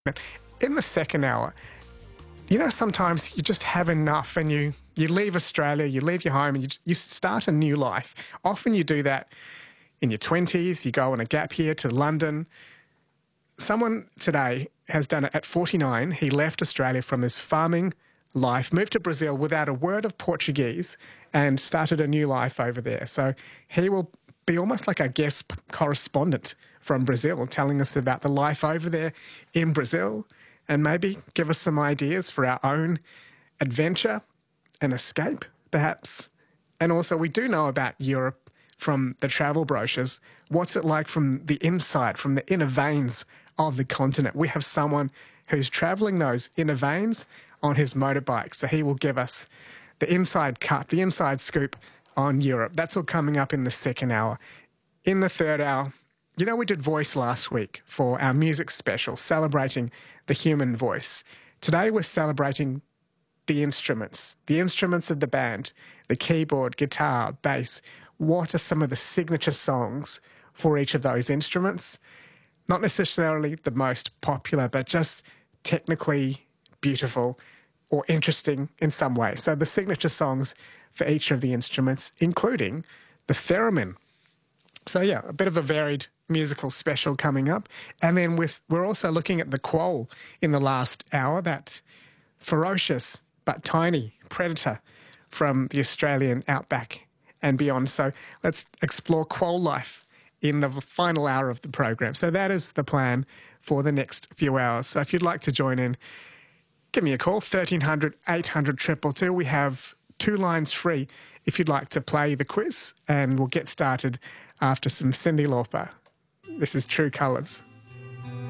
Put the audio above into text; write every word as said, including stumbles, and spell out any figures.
In the second hour, you know, sometimes you just have enough and you, you leave Australia, you leave your home and you, you start a new life. Often you do that in your twenties, you go on a gap year to London. Someone today has done it at forty-nine. He left Australia from his farming life, moved to Brazil without a word of Portuguese and started a new life over there. So he will be almost like a guest correspondent from Brazil, telling us about the life over there in Brazil and maybe give us some ideas for our own adventure and escape, perhaps. And also, we do know about Europe from the travel brochures. What's it like from the inside, from the inner veins of the continent? We have someone who's travelling those inner veins on his motorbike, so he will give us the inside cut, the inside scoop on Europe. That's all coming up in the second hour. In the third hour, you know, we did voice last week for our music special, celebrating the human voice. Today we're celebrating the instruments, the instruments of the band, the keyboard, guitar, bass. What are some of the signature songs for each of those instruments? Not necessarily the most popular, but just technically beautiful or interesting in some way. So the signature songs for each of the instruments, including the theremin. So yeah, a bit of a varied musical special coming up. And then we're, we're also looking at the quoll in the last hour, that ferocious but tiny predator from the Australian outback and beyond. So let's explore quoll life in the final hour of the program. So that is the plan for the next few hours. So if you'd like to join in, give me a call, thirteen hundred, eight hundred, two two two. We have two lines free if you'd like to play the quiz, and we'll get started after some Cyndi Lauper. This is True Colours.